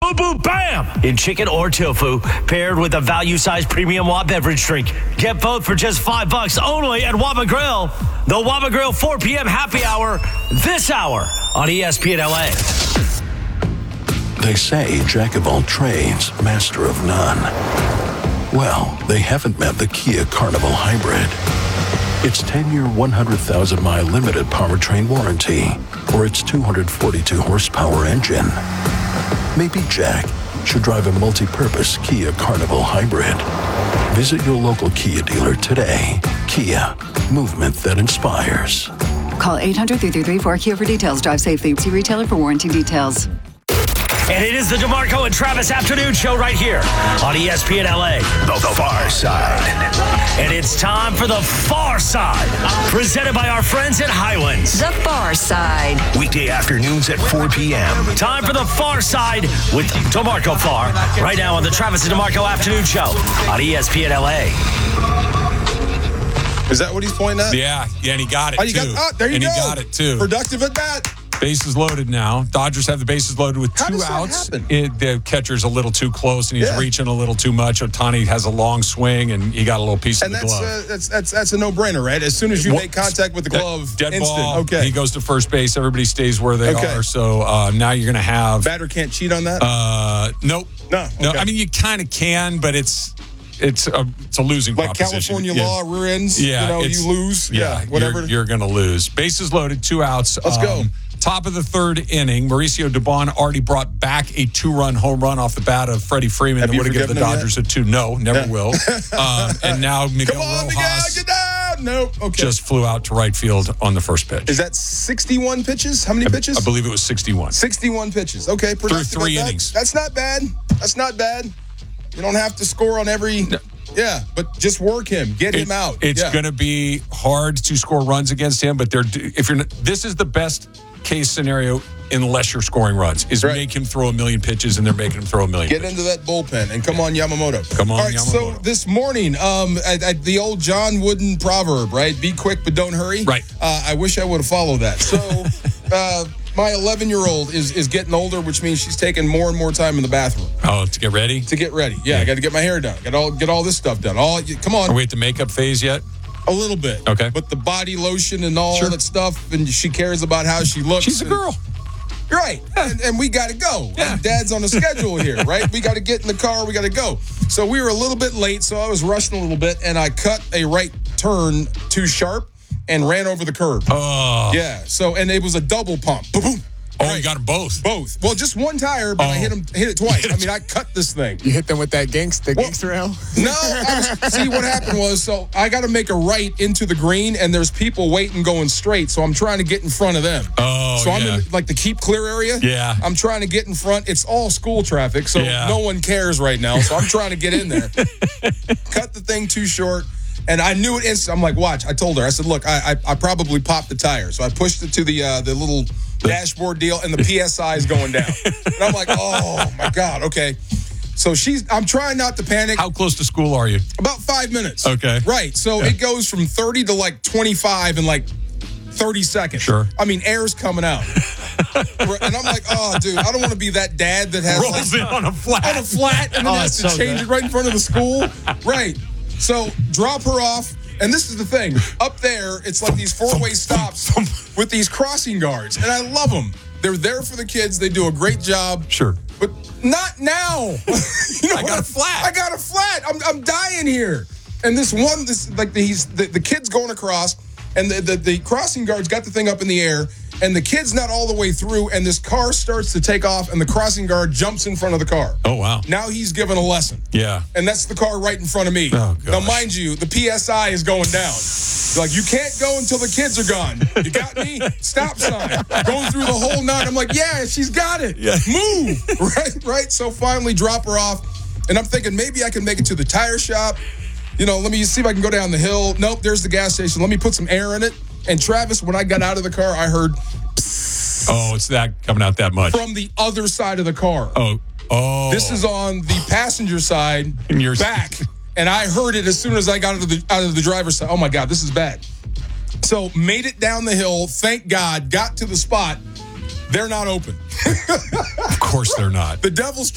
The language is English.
boom, boom, bam in chicken or tofu, paired with a value-sized premium Whop beverage drink. Get both for just $5 only at Whopper Grill. The Whopper Grill 4 p.m. happy hour this hour on ESPN LA. They say jack of all trades, master of none. Well, they haven't met the Kia Carnival Hybrid. Its 10-year, 100,000-mile limited powertrain warranty, or its 242 horsepower engine. Maybe Jack should drive a multi-purpose Kia Carnival Hybrid. Visit your local Kia dealer today. Kia, movement that inspires. Call 800-333-4KIA for details. Drive safely. See retailer for warranty details. And it is the DeMarco and Travis Afternoon Show right here on ESPN LA. The Far Side. And it's time for The Far Side, presented by our friends at Highlands. The Far Side. Weekday afternoons at 4 p.m. Time for The Far Side with DeMarco Far, right now on the Travis and DeMarco Afternoon Show on ESPN LA. Is that what he's pointing at? Yeah, and he got it, too. There you and go. He got it, too. Productive at bat. Bases loaded now. Dodgers have the bases loaded with 2 outs. The catcher's a little too close, and he's reaching a little too much. Ohtani has a long swing, and he got a little piece of the glove. That's a no-brainer, right? As soon as you make contact with the glove, dead instant. ball. Okay. He goes to first base. Everybody stays where they are. So now you're going to have batter can't cheat on that. Nope. No. I mean, you kind of can, but it's a losing like proposition. California law rear ends. Yeah, you lose. Yeah, whatever. You're going to lose. Bases loaded, 2 outs. Let's go. Top of the third inning, Mauricio Dubon already brought back a 2-run home run off the bat of Freddie Freeman that would have given the Dodgers a 2. No, never will. And now Miguel Rojas get down. Nope. Okay. just flew out to right field on the first pitch. Is that 61 pitches? How many pitches? I believe it was 61. 61 pitches. Okay. Through 3 innings. That's not bad. That's not bad. You don't have to score on every... No. Yeah, but just work him, get him out. It's going to be hard to score runs against him, but this is the best case scenario unless you're scoring runs. Make him throw a million pitches, and they're making him throw a million. Get into that bullpen and come on, Yamamoto. Come on, all right, Yamamoto. So this morning, the old John Wooden proverb, right? Be quick, but don't hurry. Right. I wish I would have followed that. So. My 11-year-old is getting older, which means she's taking more and more time in the bathroom. Oh, to get ready? To get ready. Yeah. I got to get my hair done. Get all this stuff done. Come on. Are we at the makeup phase yet? A little bit. Okay. But the body lotion and all that stuff, and she cares about how she looks. She's a girl. Right. And we got to go. Yeah. Dad's on the schedule here, right? We got to get in the car. We got to go. So we were a little bit late, so I was rushing a little bit, and I cut a right turn too sharp and ran over the curb. Oh. Yeah. So, and it was a double pump. Boom, boom. Oh, right. You got them both? Both. Well, just one tire, but I hit it twice. I mean, I cut this thing. You hit them with that gangster rail? No. See, what happened was, so I got to make a right into the green, and there's people waiting going straight, so I'm trying to get in front of them. Oh, so I'm in, like, the keep clear area. Yeah. I'm trying to get in front. It's all school traffic, so no one cares right now, so I'm trying to get in there. Cut the thing too short. And I knew it instantly. I'm like, watch. I told her. I said, look, I probably popped the tire. So I pushed it to the little dashboard deal, and the PSI is going down. And I'm like, oh, my God. Okay. So I'm trying not to panic. How close to school are you? About 5 minutes. Okay. Right. So it goes from 30 to like 25 in like 30 seconds. Sure. I mean, air's coming out. And I'm like, oh, dude, I don't want to be that dad that has rolls in on a flat. On a flat, and then has to change it right in front of the school. Right. So drop her off. And this is the thing. Up there, it's like these 4-way stops with these crossing guards. And I love them. They're there for the kids. They do a great job. Sure. But not now. I got a flat. I got a flat. I'm dying here. And the kid's going across, and the crossing guard's got the thing up in the air, and the kid's not all the way through, and this car starts to take off, and the crossing guard jumps in front of the car. Oh, wow. Now he's given a lesson. Yeah. And that's the car right in front of me. Oh, gosh. Now, mind you, the PSI is going down. Like, you can't go until the kids are gone. You got me? Stop sign. Going through the whole night. I'm like, yeah, she's got it. Yeah. Move. Right. So finally drop her off. And I'm thinking maybe I can make it to the tire shop. Let me see if I can go down the hill. Nope, there's the gas station. Let me put some air in it. And Travis, when I got out of the car, I heard Oh, it's that coming out that much. From the other side of the car. Oh. This is on the passenger side, and you're back. And I heard it as soon as I got out of the driver's side. Oh, my God, this is bad. So made it down the hill. Thank God. Got to the spot. They're not open. Of course they're not. The Devils